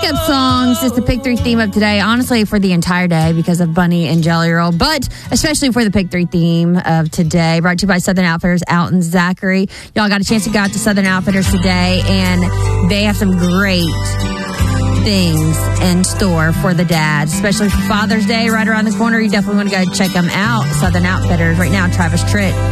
wake up songs is the Pick 3 theme of today. Honestly, for the entire day because of Bunny and Jelly Roll, but especially for the Pick 3 theme of today. Brought to you by Southern Outfitters out in Zachary. Y'all got a chance to go out to Southern Outfitters today, and they have some great things in store for the dads, especially for Father's Day right around the corner. You definitely want to go check them out. Southern Outfitters right now. Travis Tritt.